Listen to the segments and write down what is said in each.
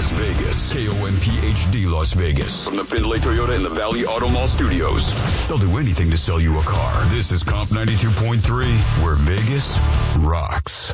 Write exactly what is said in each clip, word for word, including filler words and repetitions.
Las Vegas. K O M P H D Las Vegas. From the Findlay Toyota in the Valley Auto Mall studios. They'll do anything to sell you a car. This is Comp ninety-two point three, where Vegas rocks.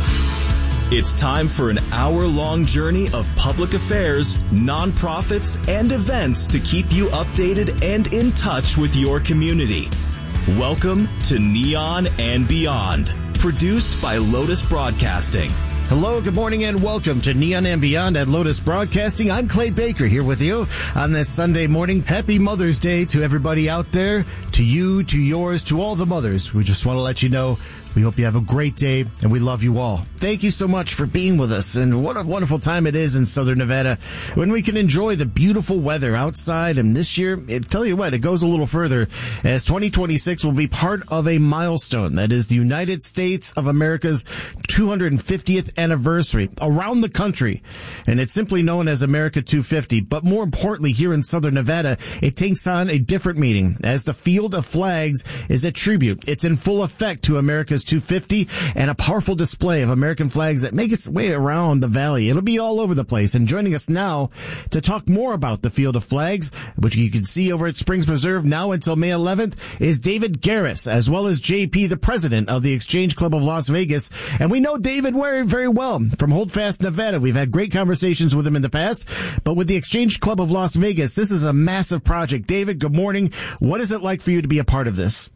It's time for an hour-long journey of public affairs, nonprofits, and events to keep you updated and in touch with your community. Welcome to Neon and Beyond, produced by Lotus Broadcasting. Hello, good morning, and welcome to Neon and Beyond at Lotus Broadcasting. I'm Clay Baker here with you on this Sunday morning. Happy Mother's Day to everybody out there, to you, to yours, to all the mothers. We just want to let you know we hope you have a great day, and we love you all. Thank you so much for being with us, and what a wonderful time it is in Southern Nevada when we can enjoy the beautiful weather outside. And this year, I tell you what, it goes a little further, as twenty twenty-six will be part of a milestone. That is the United States of America's two hundred fiftieth anniversary around the country, and it's simply known as America two fifty. But more importantly, here in Southern Nevada, it takes on a different meaning, as the Field of Flags is a tribute. It's in full effect to America's two fifty, and a powerful display of American flags that make its way around the valley. It'll be all over the place. And joining us now to talk more about the Field of Flags, which you can see over at Springs Preserve now until May eleventh, is David Garris, as well as J P, the president of the Exchange Club of Las Vegas. And we know David very, very well from Holdfast, Nevada. We've had great conversations with him in the past, but with the Exchange Club of Las Vegas, this is a massive project. David, good morning. What is it like for you to be a part of this?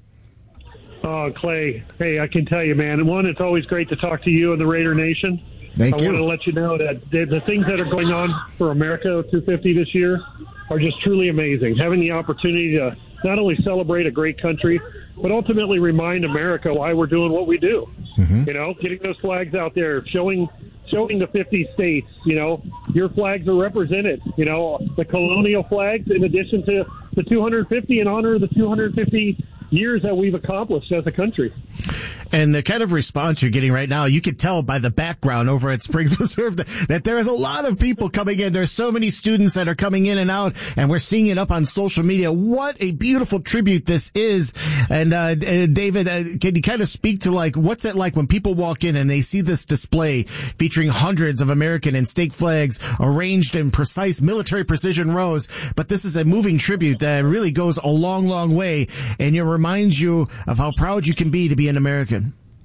Oh, Clay, hey, I can tell you, man. One, it's always great to talk to you and the Raider Nation. Thank I you. want to let you know that the, the things that are going on for America two fifty this year are just truly amazing. Having the opportunity to not only celebrate a great country, but ultimately remind America why we're doing what we do. Mm-hmm. You know, getting those flags out there, showing showing the fifty states, you know, your flags are represented. You know, the colonial flags, in addition to the two hundred fifty, in honor of the two hundred fifty years that we've accomplished as a country. And the kind of response you're getting right now, you could tell by the background over at Springs Preserve that there is a lot of people coming in. There's so many students that are coming in and out, and we're seeing it up on social media. What a beautiful tribute this is. And uh, David, uh, can you kind of speak to, like, what's it like when people walk in and they see this display featuring hundreds of American and state flags arranged in precise military precision rows? But this is a moving tribute that really goes a long, long way, and it reminds you of how proud you can be to be an American.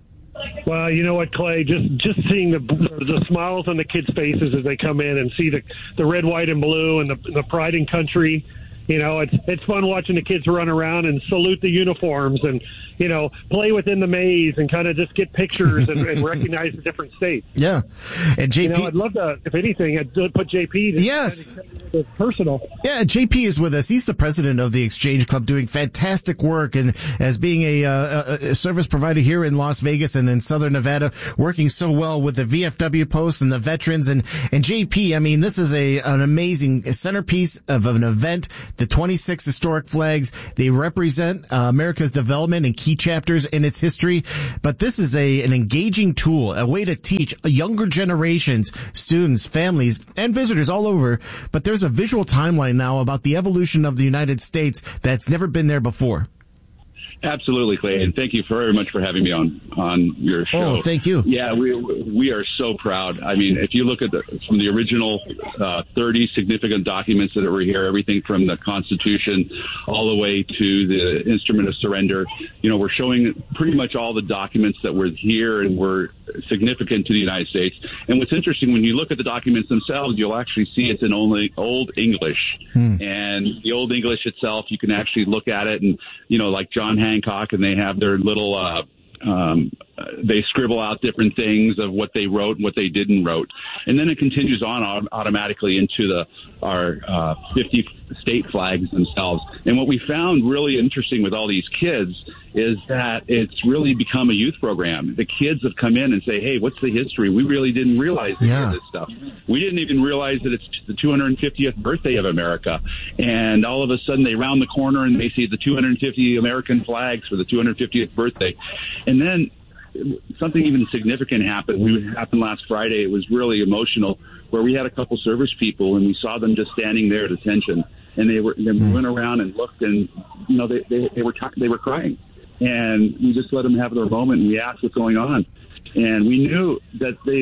Well, you know what, Clay? Just just seeing the the smiles on the kids' faces as they come in and see the the red, white, and blue, and the the pride in country. You know, it's it's fun watching the kids run around and salute the uniforms and, you know, play within the maze and kind of just get pictures and, and recognize the different states. Yeah. And J P, you know, I'd love to, if anything, I'd put J P to yes. It's personal. Yeah, J P is with us. He's the president of the Exchange Club, doing fantastic work, and as being a, uh, a service provider here in Las Vegas and in Southern Nevada, working so well with the V F W post and the veterans. And, and J P, I mean, this is a an amazing centerpiece of an event. The twenty-six historic flags, they represent uh, America's development and key chapters in its history. But this is a an engaging tool, a way to teach younger generations, students, families, and visitors all over. But there's a visual timeline now about the evolution of the United States that's never been there before. Absolutely, Clay, and thank you very much for having me on on your show. Oh, thank you. Yeah, we we are so proud. I mean, if you look at the from the original uh, thirty significant documents that were here, everything from the Constitution all the way to the Instrument of Surrender, you know, we're showing pretty much all the documents that were here and were significant to the United States. And what's interesting, when you look at the documents themselves, you'll actually see it's in only Old English. Hmm. And the Old English itself, you can actually look at it and, you know, like John Hancock, and they have their little, uh, um, they scribble out different things of what they wrote and what they didn't wrote. And then it continues on automatically into the our uh, fifty state flags themselves. And what we found really interesting with all these kids is that it's really become a youth program. The kids have come in and say, hey, what's the history? We really didn't realize yeah. this stuff. We didn't even realize that it's the two hundred fiftieth birthday of America. And all of a sudden they round the corner and they see the two hundred fifty American flags for the two hundred fiftieth birthday. And then something even significant happened. We happened last Friday. It was really emotional, where we had a couple service people and we saw them just standing there at attention, and they were they went around and looked, and you know they they, they were talk, they were crying, and we just let them have their moment, and we asked what's going on, and we knew that they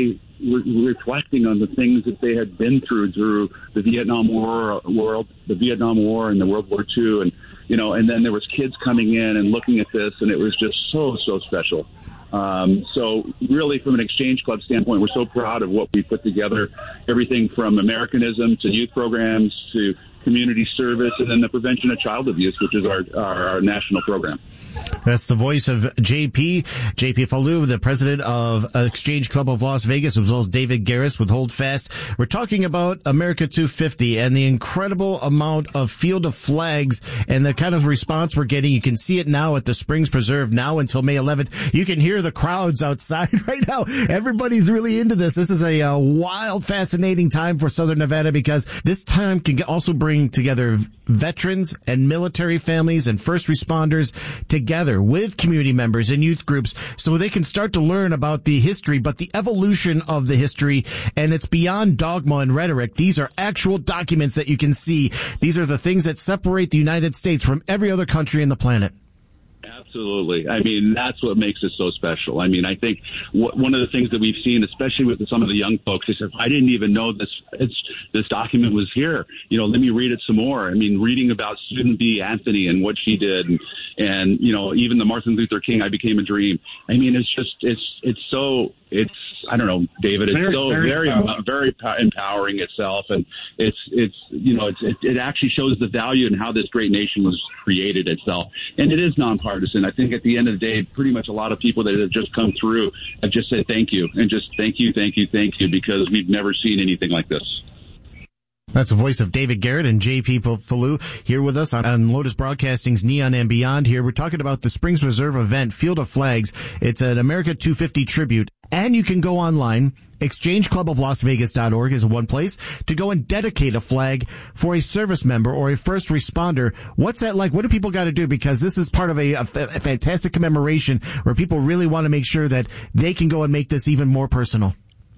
re- reflecting on the things that they had been through through the Vietnam War, world, the Vietnam War, and the World War Two, and you know, and then there was kids coming in and looking at this, and it was just so so special. Um, so really, from an Exchange Club standpoint, we're so proud of what we put together. Everything from Americanism to youth programs to community service, and then the prevention of child abuse, which is our, our, our national program. That's the voice of J P, J P Fallu, the president of Exchange Club of Las Vegas, as well as David Garris with Holdfast. We're talking about America two fifty and the incredible amount of Field of Flags and the kind of response we're getting. You can see it now at the Springs Preserve now until May eleventh. You can hear the crowds outside right now. Everybody's really into this. This is a, a wild, fascinating time for Southern Nevada because this time can also bring together veterans and military families and first responders together with community members and youth groups so they can start to learn about the history, but the evolution of the history. And it's beyond dogma and rhetoric. These are actual documents that you can see. These are the things that separate the United States from every other country on the planet. Absolutely. I mean, that's what makes it so special. I mean, I think w- one of the things that we've seen, especially with some of the young folks, they said, I didn't even know this it's, this document was here. You know, let me read it some more. I mean, reading about Susan B. Anthony and what she did, and, and you know, even the Martin Luther King, I Became a Dream. I mean, it's just, it's, it's so, it's, I don't know, David, it's very, so very, very, empowering. very empowering itself. And it's, it's, you know, it's, it, it actually shows the value in how this great nation was created itself. And it is nonpartisan. I think at the end of the day, pretty much a lot of people that have just come through have just said thank you and just thank you, thank you, thank you, because we've never seen anything like this. That's the voice of David Garrett and J P Fallu here with us on, on Lotus Broadcasting's Neon and Beyond. Here we're talking about the Springs Reserve event, Field of Flags. It's an America two fifty tribute, and you can go online. exchange club of las vegas dot org is one place to go and dedicate a flag for a service member or a first responder. What's that like? What do people got to do? Because this is part of a, a, f- a fantastic commemoration where people really want to make sure that they can go and make this even more personal.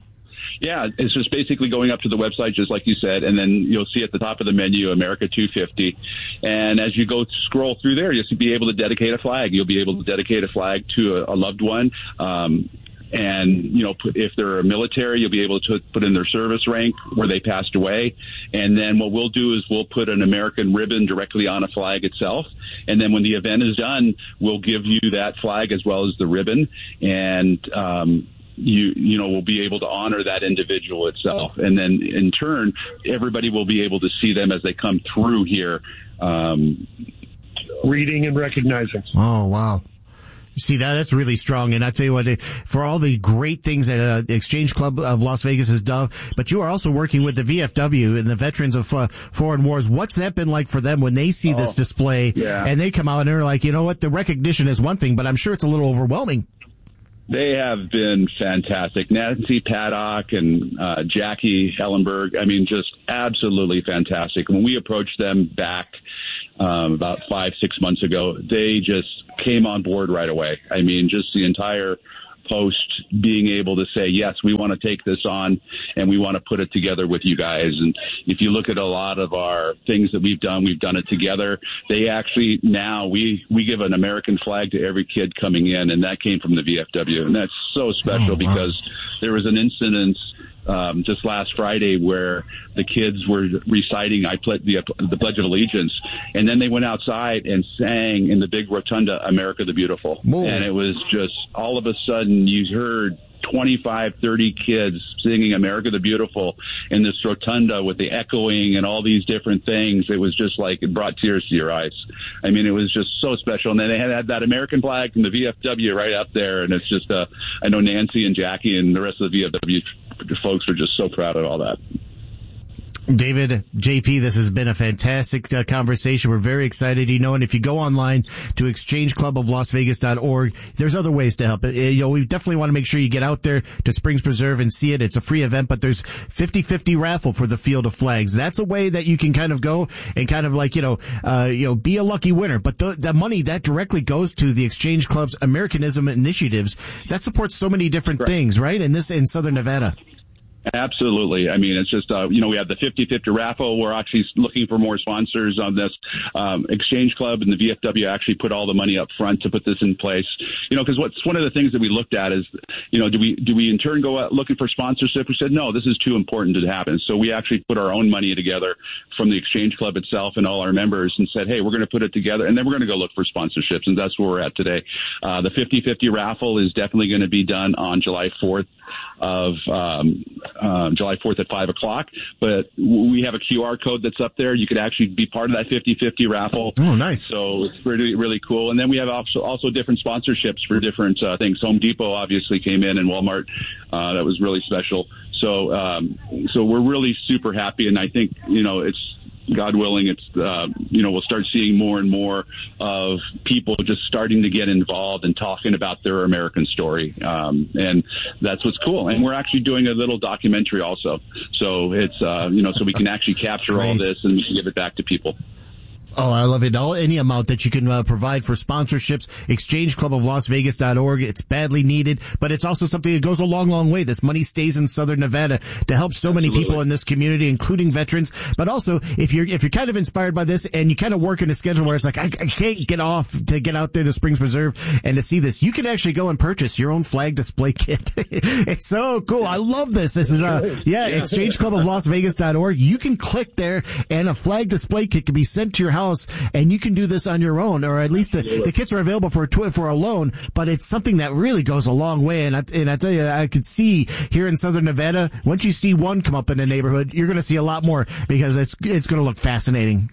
Yeah, it's just basically going up to the website, just like you said, and then you'll see at the top of the menu, America two fifty. And as you go scroll through there, you'll be able to dedicate a flag. You'll be able to dedicate a flag to a, a loved one. Um, And, you know, if they're a military, you'll be able to put in their service rank where they passed away. And then what we'll do is we'll put an American ribbon directly on a flag itself. And then when the event is done, we'll give you that flag as well as the ribbon. And, um, you you know, will be able to honor that individual itself. And then in turn, everybody will be able to see them as they come through here. Um, reading and recognizing. Oh, wow. You see, that that's really strong. And I tell you what, for all the great things that uh, the Exchange Club of Las Vegas has done, but you are also working with the V F W and the Veterans of uh, Foreign Wars. What's that been like for them when they see oh, this display yeah. and they come out and they're like, you know what, the recognition is one thing, but I'm sure it's a little overwhelming. They have been fantastic. Nancy Paddock and uh, Jackie Ellenberg, I mean, just absolutely fantastic. When we approached them back um, about five, six months ago, they just came on board right away. I mean, just the entire post being able to say, yes, we want to take this on and we want to put it together with you guys. And if you look at a lot of our things that we've done, we've done it together. They actually now we, we give an American flag to every kid coming in, and that came from the V F W. And that's so special oh, wow. because there was an incident Um, just last Friday where the kids were reciting I pledge the, the Pledge of Allegiance, and then they went outside and sang in the big rotunda, America the Beautiful. Whoa. And it was just all of a sudden you heard twenty-five, thirty kids singing America the Beautiful in this rotunda with the echoing and all these different things. It was just like it brought tears to your eyes. I mean, it was just so special. And then they had, had that American flag from the V F W right up there. And it's just, uh, I know Nancy and Jackie and the rest of the V F W folks are just so proud of all that. David, J P, this has been a fantastic uh, conversation. We're very excited, you know, and if you go online to exchange club of las vegas dot org, there's other ways to help. Uh, you know, we definitely want to make sure you get out there to Springs Preserve and see it. It's a free event, but there's fifty-fifty raffle for the Field of Flags. That's a way that you can kind of go and kind of like, you know, uh, you know, be a lucky winner. But the, the money that directly goes to the Exchange Club's Americanism initiatives that supports so many different right. things, right? In this, in Southern Nevada. Absolutely. I mean, it's just, uh, you know, we have the fifty-fifty raffle. We're actually looking for more sponsors on this. Um, Exchange Club and the V F W actually put all the money up front to put this in place. You know, because what's one of the things that we looked at is, you know, do we do we in turn go out looking for sponsorship? We said, no, this is too important to happen. So we actually put our own money together from the Exchange Club itself and all our members and said, hey, we're going to put it together, and then we're going to go look for sponsorships, and that's where we're at today. Uh, the fifty-fifty raffle is definitely going to be done on July fourth of um, uh, July fourth at five o'clock. But we have a Q R code that's up there. You could actually be part of that fifty-fifty raffle. Oh, nice. So it's really, really cool. And then we have also, also different sponsorships for different uh, things. Home Depot obviously came in, and Walmart. Uh, that was really special. So, um, so we're really super happy. And I think, you know, it's, God willing, it's, uh, you know, we'll start seeing more and more of people just starting to get involved and talking about their American story. Um, and that's what's cool. And we're actually doing a little documentary also. So it's, uh, you know, so we can actually capture all this and we can give it back to people. Oh, I love it. All, any amount that you can uh, provide for sponsorships, exchange club of las vegas dot org. It's badly needed, but it's also something that goes a long, long way. This money stays in Southern Nevada to help so Absolutely. many people in this community, including veterans. But also, if you're if you're kind of inspired by this and you kind of work in a schedule where it's like, I, I can't get off to get out there to Springs Preserve and to see this, you can actually go and purchase your own flag display kit. It's so cool. I love this. This is, uh, yeah, yeah. exchange club of las vegas dot org. You can click there and a flag display kit can be sent to your house. And you can do this on your own, or at least the, the kits are available for a tw- for a loan. But it's something that really goes a long way. And I, and I tell you, I could see here in Southern Nevada, once you see one come up in the neighborhood, you're going to see a lot more because it's it's going to look fascinating.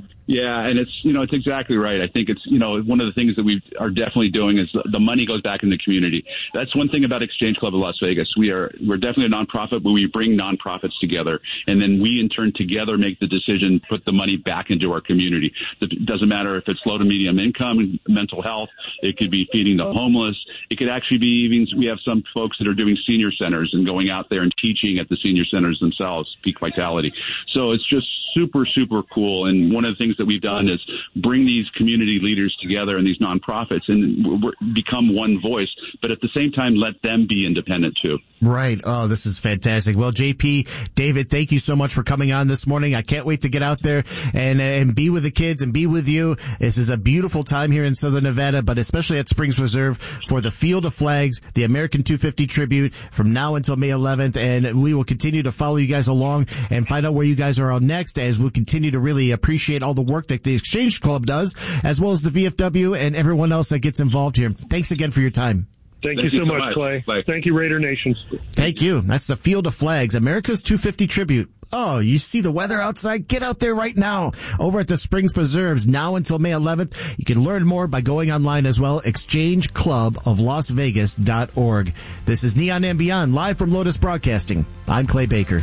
Yeah, and it's, you know, it's exactly right. I think it's, you know, one of the things that we are definitely doing is the money goes back in the community. That's one thing about Exchange Club of Las Vegas. We are, we're definitely a nonprofit, but we bring nonprofits together. And then we, in turn, together make the decision, put the money back into our community. It doesn't matter if it's low to medium income, mental health. It could be feeding the homeless. It could actually be even, we have some folks that are doing senior centers and going out there and teaching at the senior centers themselves, Peak Vitality. So it's just super, super cool. And one of the things that we've done is bring these community leaders together and these nonprofits and we're, become one voice, but at the same time, let them be independent too. Right. Oh, this is fantastic. Well, J P, David, thank you so much for coming on this morning. I can't wait to get out there and, and be with the kids and be with you. This is a beautiful time here in Southern Nevada, but especially at Springs Preserve for the Field of Flags, the American two fifty tribute from now until May eleventh. And we will continue to follow you guys along and find out where you guys are on next as we continue to really appreciate all the work that the Exchange Club does, as well as the V F W and everyone else that gets involved here. Thanks again for your time. Thank, Thank you so much, much, Clay. Bye. Thank you, Raider Nation. Thank you. That's the Field of Flags, America's two fifty tribute. Oh, you see the weather outside? Get out there right now over at the Springs Preserves now until May eleventh. You can learn more by going online as well, exchange club of las vegas dot org. This is Neon and Beyond, live from Lotus Broadcasting. I'm Clay Baker.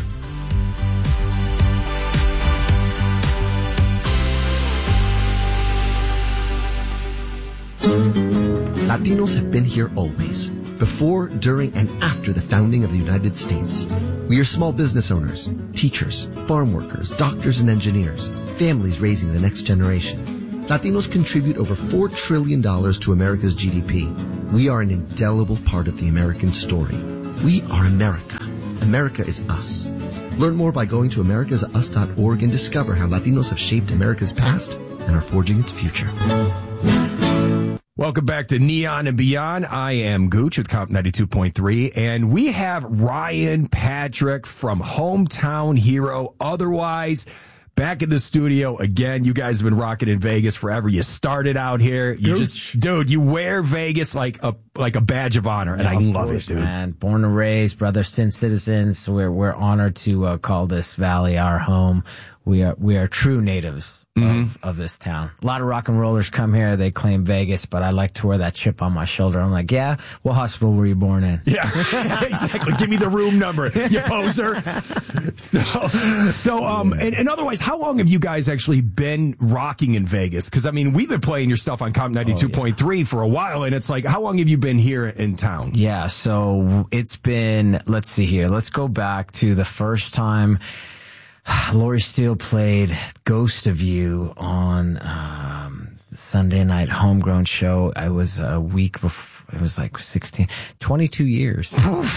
Latinos have been here always, before, during, and after the founding of the United States. We are small business owners, teachers, farm workers, doctors, and engineers, families raising the next generation. Latinos contribute over four trillion dollars to America's G D P. We are an indelible part of the American story. We are America. America is us. Learn more by going to americas us dot org and discover how Latinos have shaped America's past and are forging its future. Welcome back to Neon and Beyond. I am Gooch with Comp ninety-two point three, and we have Ryan Patrick from Hometown Hero Otherwise back in the studio again. You guys have been rocking in Vegas forever. You started out here. You Gooch. just, dude, you wear Vegas like a like a badge of honor, and yeah, I love course, it, dude. Man, born and raised, brother, sin citizens. We're we're honored to uh, call this valley our home. We are we are true natives mm-hmm. of, of this town. A lot of rock and rollers come here. They claim Vegas, but I like to wear that chip on my shoulder. I'm like, yeah, what hospital were you born in? Yeah, exactly. Give me the room number, you poser. So, so um, and, and otherwise, how long have you guys actually been rocking in Vegas? Because I mean, we've been playing your stuff on Comp ninety-two point three oh, yeah. for a while, and it's like, how long have you been here in town? Yeah, so it's been. Let's see here. Let's go back to the first time Lori Steele played Ghost of You on um, Sunday night homegrown show. I was a week before, it was like sixteen, twenty-two years.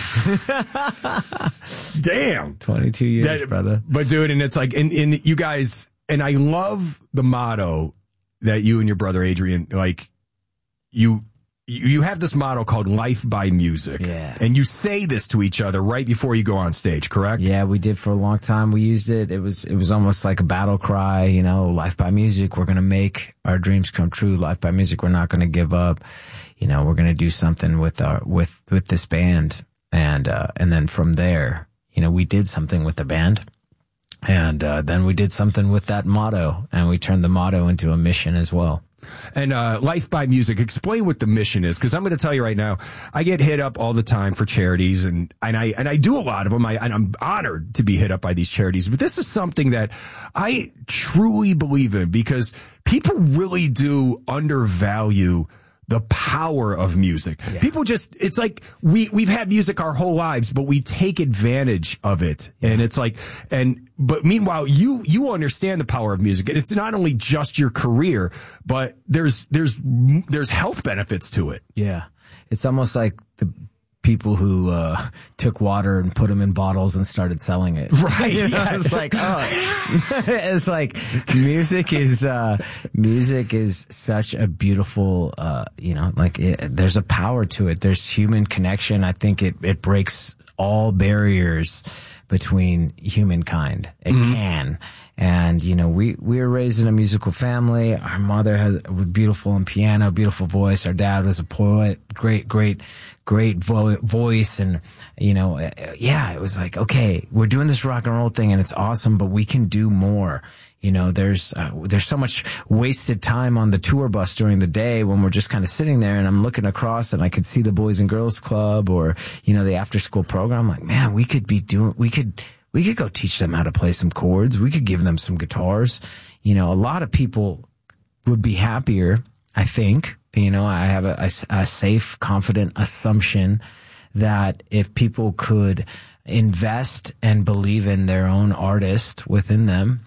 Damn. twenty-two years, that, brother. But dude, and it's like, and, and you guys, and I love the motto that you and your brother Adrian, like, you, you have this motto called Life by Music. Yeah. And you say this to each other right before you go on stage, correct? Yeah, we did for a long time. We used it. It was, it was almost like a battle cry, you know, life by music. We're going to make our dreams come true. Life by music. We're not going to give up. You know, we're going to do something with our, with, with this band. And, uh, and then from there, you know, we did something with the band. And, uh, then we did something with that motto, and we turned the motto into a mission as well. And uh, Life by Music, explain what the mission is, because I'm going to tell you right now, I get hit up all the time for charities, and, and I and I do a lot of them. I, and I'm honored to be hit up by these charities. But this is something that I truly believe in, because people really do undervalue the power of music. Yeah. People just, it's like we, we've had music our whole lives, but we take advantage of it. Yeah. And it's like, and, but meanwhile, you, you understand the power of music. And it's not only just your career, but there's, there's, there's health benefits to it. Yeah. It's almost like the people who uh took water and put them in bottles and started selling it. Right. You know, Yeah. It's like, oh, it's like music is, uh, music is such a beautiful, uh, you know, like it, there's a power to it. There's human connection. I think it, it breaks all barriers between humankind. It mm-hmm. can. And, you know, we, we were raised in a musical family. Our mother has was beautiful in piano, beautiful voice. Our dad was a poet, great, great, great vo- voice. And, you know, yeah, it was like, okay, we're doing this rock and roll thing and it's awesome, but we can do more. You know, there's, uh, there's so much wasted time on the tour bus during the day when we're just kind of sitting there, and I'm looking across and I could see the Boys and Girls Club or, you know, the after school program. I'm like, man, we could be doing, we could, we could go teach them how to play some chords. We could give them some guitars. You know, a lot of people would be happier, I think. You know, I have a, a, a safe, confident assumption that if people could invest and believe in their own artist within them,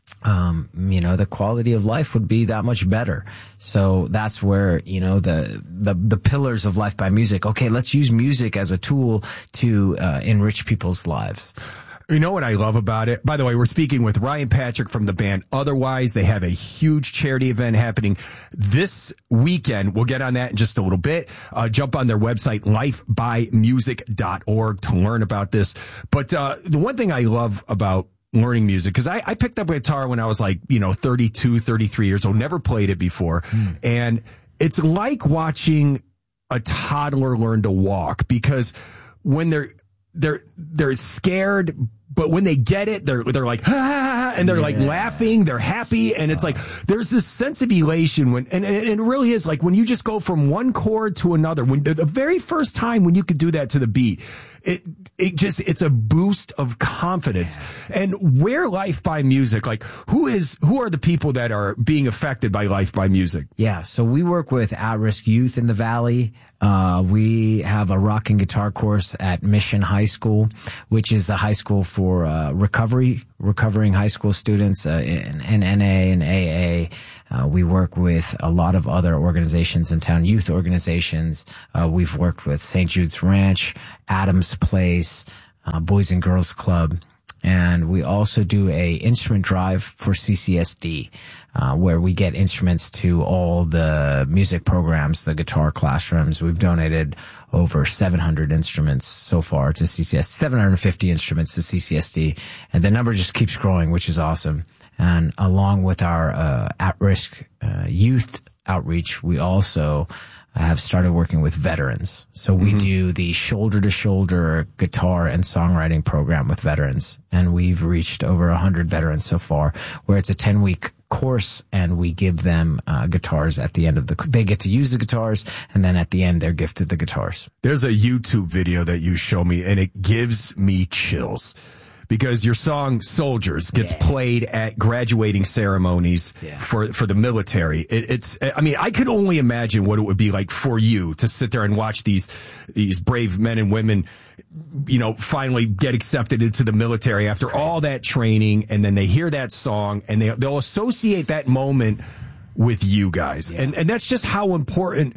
um, you know, the quality of life would be that much better. So that's where, you know, the, the, the pillars of Life by Music. Okay, let's use music as a tool to, uh, enrich people's lives. You know what I love about it? By the way, we're speaking with Ryan Patrick from the band Otherwise. They have a huge charity event happening this weekend. We'll get on that in just a little bit. Uh, jump on their website, life by music dot org, to learn about this. But uh, the one thing I love about learning music, because I, I picked up a guitar when I was like, you know, thirty-two, thirty-three years old, never played it before. Mm. And it's like watching a toddler learn to walk, because when they're, they're, they're scared, but when they get it, they're, they're like, ah, and they're yeah. like laughing, they're happy. And it's like, there's this sense of elation when, and, and it really is like when you just go from one chord to another, when the, the very first time when you could do that to the beat, it, it just, it's a boost of confidence. Yeah. And where Life by Music, like who is, who are the people that are being affected by Life by Music? Yeah. So we work with at-risk youth in the Valley. Uh, we have a rock and guitar course at Mission High School, which is a high school for, uh, recovery, recovering high school students, uh, in, in N A and A A. Uh, we work with a lot of other organizations in town, youth organizations. Uh, we've worked with Saint Jude's Ranch, Adams Place, uh, Boys and Girls Club. And we also do a instrument drive for C C S D, uh, where we get instruments to all the music programs, the guitar classrooms. We've donated over seven hundred instruments so far to C C S, seven hundred fifty instruments to C C S D. And the number just keeps growing, which is awesome. And along with our, uh, at-risk, uh, youth outreach, we also have started working with veterans. So we mm-hmm. do the shoulder-to-shoulder guitar and songwriting program with veterans. And we've reached over one hundred veterans so far, where it's a ten-week course, and we give them uh, guitars at the end of the, they get to use the guitars, and then at the end they're gifted the guitars. There's a YouTube video that you show me, and it gives me chills. Because your song Soldiers gets yeah. played at graduating ceremonies yeah. for, for the military. It, it's, I mean, I could only imagine what it would be like for you to sit there and watch these, these brave men and women, you know, finally get accepted into the military after all that training. And then they hear that song, and they, they'll associate that moment with you guys. Yeah. And, and that's just how important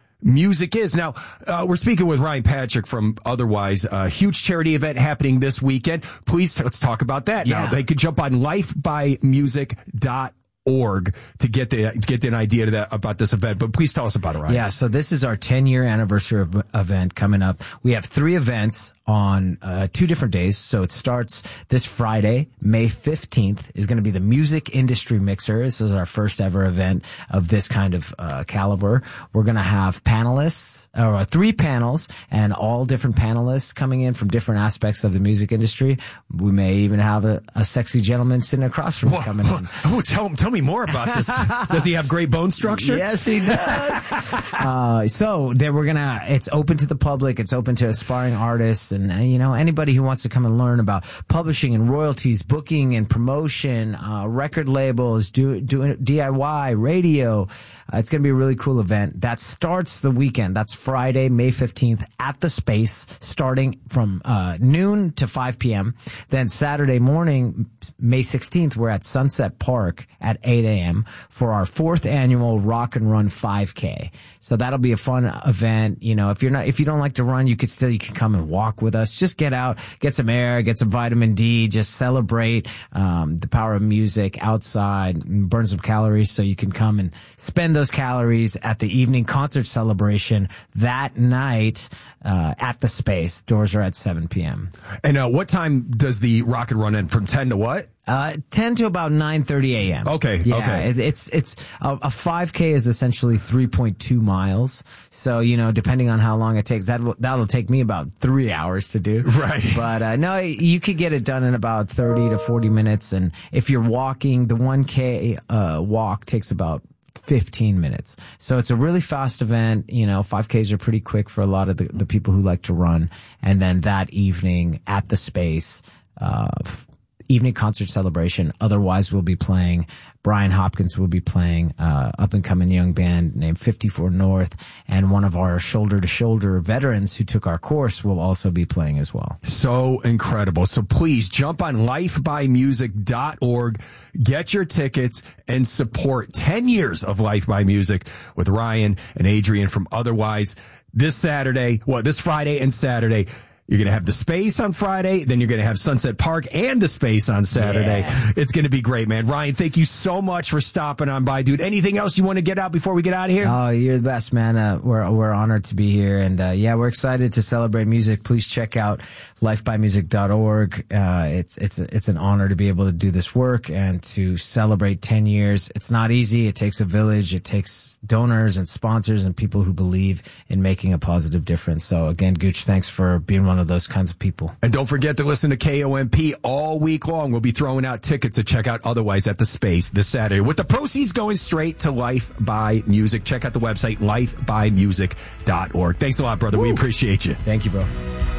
music is. Now, uh, we're speaking with Ryan Patrick from Otherwise, a huge charity event happening this weekend. Please, let's talk about that yeah. now. They could jump on life by music dot org to get the to get an idea to that about this event. But please tell us about it, Ryan. Yeah, so this is our ten year anniversary of, event coming up. We have three events on uh, two different days. So it starts this Friday, May fifteenth, is going to be the Music Industry Mixer. This is our first ever event of this kind of uh, caliber. We're going to have panelists, or three panels, and all different panelists coming in from different aspects of the music industry. We may even have a, a sexy gentleman sitting across from me coming in. Oh, tell, tell me more about this. Does he have great bone structure? Yes, he does. uh, so there we're going to, it's open to the public. It's open to aspiring artists. And, uh, you know, anybody who wants to come and learn about publishing and royalties, booking and promotion, uh, record labels, do, do D I Y, radio. Uh, it's going to be a really cool event. That starts the weekend. That's Friday, May fifteenth at the Space, starting from uh, noon to five p.m. Then Saturday morning, May sixteenth, we're at Sunset Park at eight a.m. for our fourth annual Rock and Run five K. So that'll be a fun event. You know, if you're not, if you don't like to run, you could still, you can come and walk with us. Just get out, get some air, get some vitamin D, just celebrate, um, the power of music outside and burn some calories so you can come and spend those calories at the evening concert celebration that night, uh, at the Space. Doors are at seven p.m. And, uh, what time does the Rock and Run end? From ten to what? Uh, ten to about nine thirty a.m. Okay. Yeah, okay. It, it's, it's, a, a five K is essentially three point two miles. So, you know, depending on how long it takes, that will, that'll take me about three hours to do. Right. But, uh, no, you could get it done in about thirty to forty minutes. And if you're walking, the one K, uh, walk takes about fifteen minutes. So it's a really fast event. You know, five Ks are pretty quick for a lot of the, the people who like to run. And then that evening at the Space, uh, evening concert celebration. Otherwise, we'll be playing. Brian Hopkins will be playing, uh, up and coming young band named fifty-four North, and one of our shoulder to shoulder veterans who took our course will also be playing as well. So incredible. So please jump on life by music dot org, get your tickets, and support ten years of Life by Music with Ryan and Adrian from Otherwise this Saturday, well, this Friday and Saturday. You're going to have the Space on Friday, then you're going to have Sunset Park and the Space on Saturday. Yeah. It's going to be great, man. Ryan, thank you so much for stopping on by, dude. Anything else you want to get out before we get out of here? Oh, you're the best, man. Uh, we're we're honored to be here, and uh, yeah, we're excited to celebrate music. Please check out life by music dot org. Uh, it's it's it's an honor to be able to do this work and to celebrate ten years. It's not easy. It takes a village. It takes donors and sponsors and people who believe in making a positive difference. So again, Gooch, thanks for being one of those kinds of people. And don't forget to listen to K O M P all week long. We'll be throwing out tickets to check out Otherwise at the Space this Saturday, with the proceeds going straight to Life by Music. Check out the website, life by music dot org. Thanks a lot, brother. Woo. We appreciate you. Thank you, bro.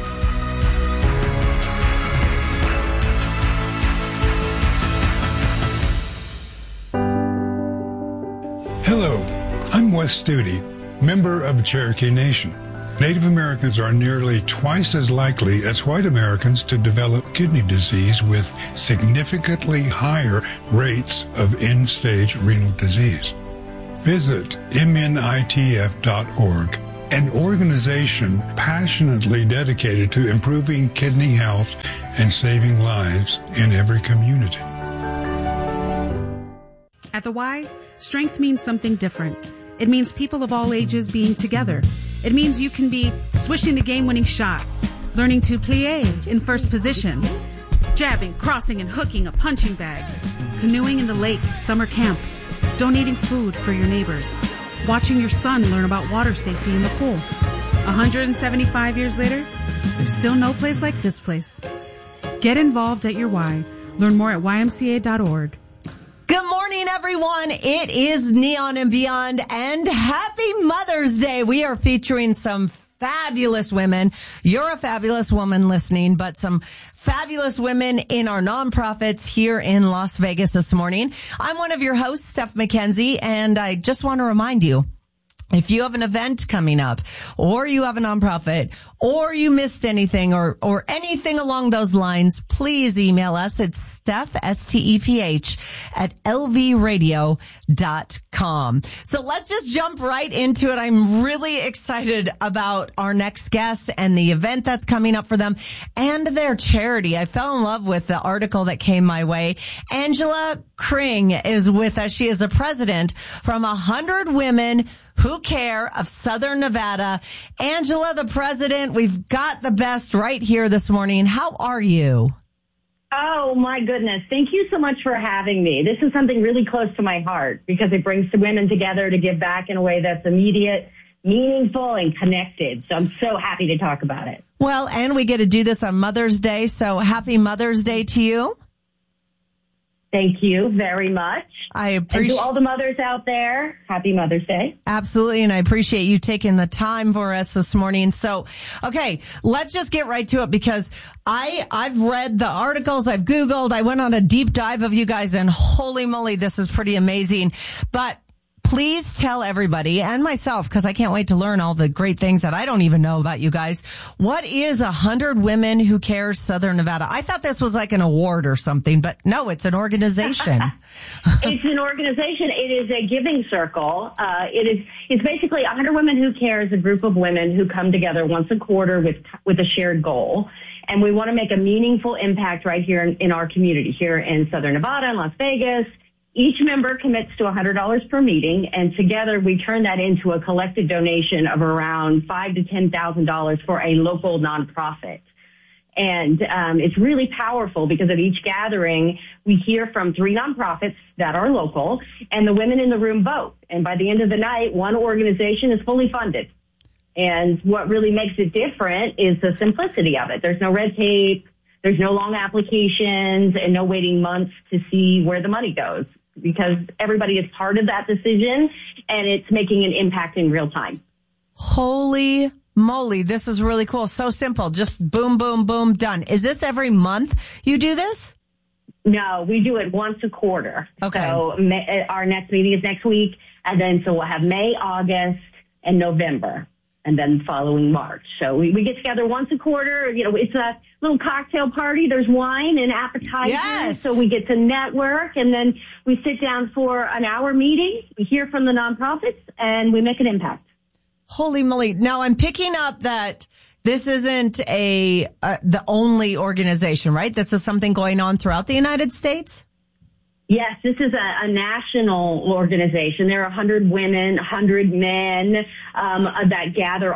Hello, I'm Wes Studi, member of Cherokee Nation. Native Americans are nearly twice as likely as white Americans to develop kidney disease, with significantly higher rates of end-stage renal disease. Visit M N I T F dot org, an organization passionately dedicated to improving kidney health and saving lives in every community. At the Y, strength means something different. It means people of all ages being together. It means you can be swishing the game-winning shot, learning to plie in first position, jabbing, crossing, and hooking a punching bag, canoeing in the lake at summer camp, donating food for your neighbors, watching your son learn about water safety in the pool. one hundred seventy-five years later, there's still no place like this place. Get involved at your Y. Learn more at Y M C A dot org. Good morning, everyone. It is Neon and Beyond, and happy Mother's Day. We are featuring some fabulous women. You're a fabulous woman listening, but some fabulous women in our nonprofits here in Las Vegas this morning. I'm one of your hosts, Steph McKenzie, and I just want to remind you, If you have an event coming up, or you have a nonprofit, or you missed anything, or or anything along those lines, please email us at Steph, S T E P H, at L V radio dot com. So let's just jump right into it. I'm really excited about our next guest and the event that's coming up for them and their charity. I fell in love with the article that came my way. Angela Kring is with us. She is a president from one hundred Women Who Care of Southern Nevada. Angela, the president, we've got the best right here this morning. How are you? Oh, my goodness. Thank you so much for having me. This is something really close to my heart because it brings the women together to give back in a way that's immediate, meaningful, and connected. So I'm so happy to talk about it. Well, and we get to do this on Mother's Day. So happy Mother's Day to you. Thank you very much. I appreciate and to all the mothers out there. Happy Mother's Day. Absolutely. And I appreciate you taking the time for us this morning. So, okay, let's just get right to it because I, I've read the articles. I've Googled. I went on a deep dive of you guys and holy moly, this is pretty amazing. But please tell everybody and myself, because I can't wait to learn all the great things that I don't even know about you guys. What is one hundred Women Who Care Southern Nevada? I thought this was like an award or something, but no, it's an organization. It's an organization. It is a giving circle. Uh, it is, it's basically one hundred Women Who Care is a group of women who come together once a quarter with, with a shared goal. And we want to make a meaningful impact right here in, in our community here in Southern Nevada and Las Vegas. Each member commits to one hundred dollars per meeting, and together we turn that into a collective donation of around five thousand to ten thousand dollars for a local nonprofit. And um, it's really powerful because at each gathering, we hear from three nonprofits that are local, and the women in the room vote. And by the end of the night, one organization is fully funded. And what really makes it different is the simplicity of it. There's no red tape, there's no long applications, and no waiting months to see where the money goes, because everybody is part of that decision and it's making an impact in real time. Holy moly. This is really cool. So simple. Just boom, boom, boom, done. Is this every month you do this? No, we do it once a quarter. Okay. So May, our next meeting is next week. And then so we'll have May, August, and November. And then following March. So we, we get together once a quarter. You know, it's a little cocktail party. There's wine and appetizers. Yes. So we get to network, and then we sit down for an hour meeting. We hear from the nonprofits, and we make an impact. Holy moly. Now, I'm picking up that this isn't a uh, the only organization, right? This is something going on throughout the United States? Yes, this is a, a national organization. There are one hundred women, one hundred men um, that gather